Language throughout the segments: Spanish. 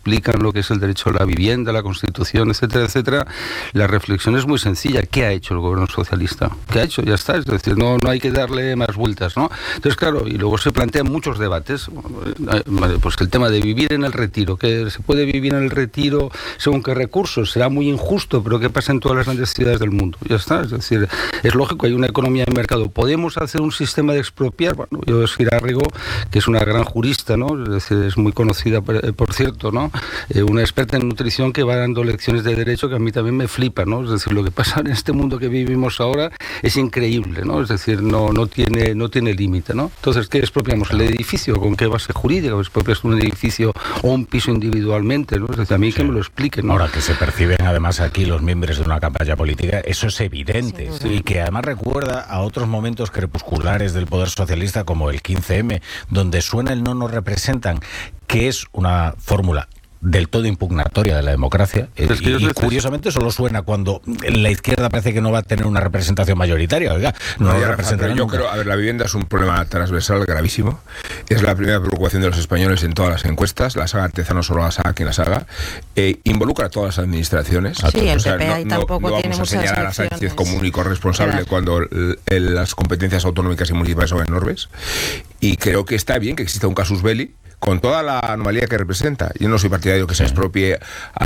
explican lo que es el derecho a la vivienda, la Constitución, etcétera, etcétera, la reflexión es muy sencilla. ¿Qué ha hecho el gobierno socialista? ¿Qué ha hecho? Ya está. Es decir, no hay que darle más vueltas, ¿no? Entonces, claro, y luego se plantean muchos debates. Pues el tema de vivir en el retiro, que se puede vivir en el retiro según qué recursos, será muy injusto, pero ¿qué pasa en todas las grandes ciudades del mundo? Ya está. Es decir, es lógico, hay una economía de mercado. ¿Podemos hacer un sistema de expropiar? Bueno, yo Girárrigo, que es una gran jurista, ¿no? Es decir, es muy conocida, por cierto, ¿no? Una experta en nutrición que va dando lecciones de derecho que a mí también me flipa, ¿no? Es decir, lo que pasa en este mundo que vivimos ahora es increíble, ¿no? Es decir, no tiene límite, ¿no? Entonces, ¿qué expropiamos? ¿El edificio? ¿Con qué base jurídica? ¿Expropias un edificio o un piso individualmente, ¿no? Es decir, a mí que me lo expliquen, ¿no? Ahora que se perciben además aquí los miembros de una campaña política, eso es evidente, y que además recuerda a otros momentos crepusculares del poder socialista como el 15M, donde suena el no nos representan, que es una fórmula del todo impugnatoria de la democracia, y curiosamente solo suena cuando la izquierda parece que no va a tener una representación mayoritaria. Oiga, yo creo, la vivienda es un problema transversal gravísimo, es la primera preocupación de los españoles en todas las encuestas, la saga Artezano solo la saga quien la saga, involucra a todas las administraciones. Sí, el PP ahí tampoco no tiene vamos a muchas señalar a Sánchez como elecciones. único responsable cuando las competencias autonómicas y municipales son enormes, y creo que está bien que exista un casus belli con toda la anomalía que representa. Yo no soy partidario que se expropie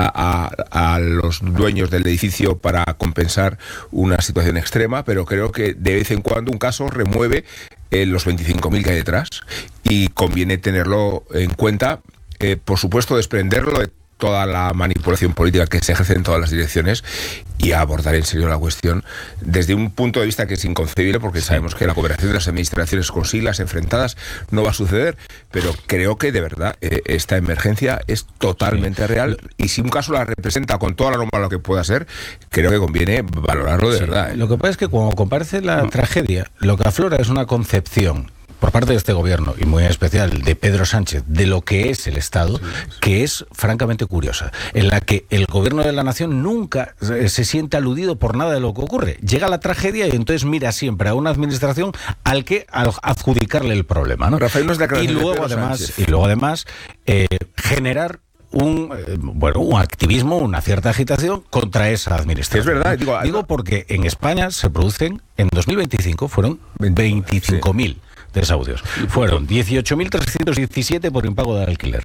a los dueños del edificio para compensar una situación extrema, pero creo que de vez en cuando un caso remueve los 25.000 que hay detrás, y conviene tenerlo en cuenta, por supuesto desprenderlo de toda la manipulación política que se ejerce en todas las direcciones, y abordar en serio la cuestión desde un punto de vista que es inconcebible, porque sabemos que la cooperación de las administraciones con siglas enfrentadas no va a suceder, pero creo que de verdad esta emergencia es totalmente real, y si un caso la representa con toda la norma que pueda ser, creo que conviene valorarlo de verdad. Lo que pasa es que cuando comparece la tragedia, lo que aflora es una concepción por parte de este gobierno, y muy en especial de Pedro Sánchez, de lo que es el Estado, que es francamente curiosa, en la que el gobierno de la nación nunca se siente aludido por nada de lo que ocurre. Llega la tragedia y entonces mira siempre a una administración al que adjudicarle el problema, ¿no? Rafael, no es y luego además generar un activismo, una cierta agitación contra esa administración. Es verdad, digo porque en España se producen, en 2025 fueron 25.000 desahucios. Fueron 18.317 por impago de alquiler,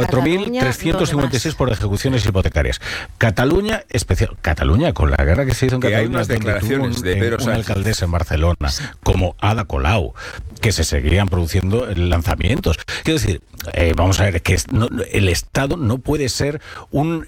4.356 por ejecuciones hipotecarias. Cataluña, con la guerra que se hizo en Cataluña, hay unas declaraciones de Pedro Sánchez, una alcaldesa en Barcelona, como Ada Colau, que se seguían produciendo lanzamientos. Quiero decir, vamos a ver, que el Estado no puede ser un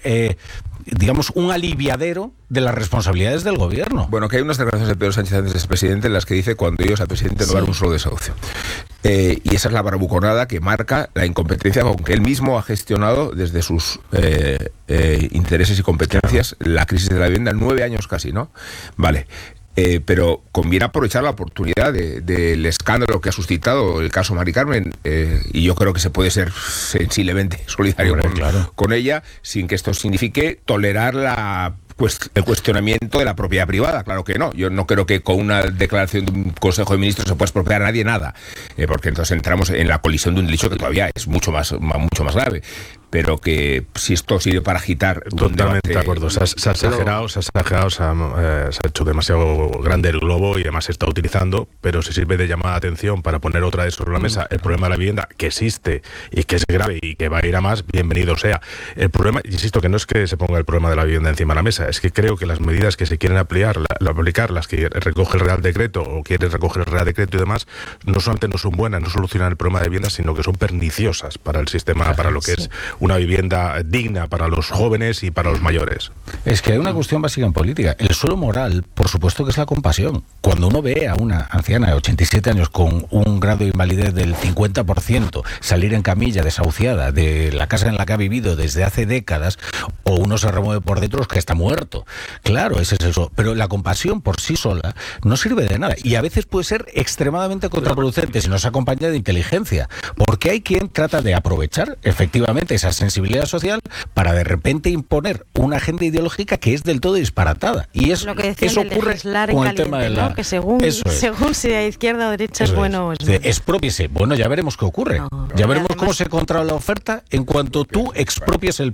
aliviadero de las responsabilidades del gobierno. Bueno, que hay unas declaraciones de Pedro Sánchez antes de ser presidente en las que dice cuando ellos al presidente no dan un solo desahucio. Y esa es la bravuconada que marca la incompetencia con que él mismo ha gestionado desde sus intereses y competencias la crisis de la vivienda, 9 años casi, ¿no? Vale. Pero conviene aprovechar la oportunidad del escándalo que ha suscitado el caso Mari Carmen, y yo creo que se puede ser sensiblemente solidario con ella, sin que esto signifique tolerar el cuestionamiento de la propiedad privada. Claro que no. Yo no creo que con una declaración de un Consejo de Ministros se pueda expropiar a nadie nada, porque entonces entramos en la colisión de un delito que todavía es mucho más grave. Pero que si esto sirve para agitar... Totalmente de acuerdo. Se ha exagerado, se ha hecho demasiado grande el globo y además se está utilizando, pero si sirve de llamada de atención para poner otra vez sobre la mesa el problema de la vivienda, que existe y que es grave y que va a ir a más, bienvenido sea. El problema, insisto, que no es que se ponga el problema de la vivienda encima de la mesa, es que creo que las medidas que se quieren aplicar, las que recoge el Real Decreto o quiere recoger el Real Decreto y demás, no solamente no son buenas, no solucionan el problema de vivienda, sino que son perniciosas para el sistema, para lo que es una vivienda digna para los jóvenes y para los mayores. Es que hay una cuestión básica en política. El suelo moral, por supuesto que es la compasión. Cuando uno ve a una anciana de 87 años con un grado de invalidez del 50%, salir en camilla desahuciada de la casa en la que ha vivido desde hace décadas, o uno se remueve por dentro, es que está muerto. Claro, ese es eso. Pero la compasión por sí sola no sirve de nada. Y a veces puede ser extremadamente contraproducente si no se acompaña de inteligencia. Porque hay quien trata de aprovechar efectivamente esa sensibilidad social para de repente imponer una agenda ideológica que es del todo disparatada. Y eso ocurre con el tema de la... ¿no? Que según si a izquierda o derecha es bueno o es malo. Expropiese. Bueno, ya veremos qué ocurre. Ya veremos cómo se controla la oferta en cuanto tú expropies el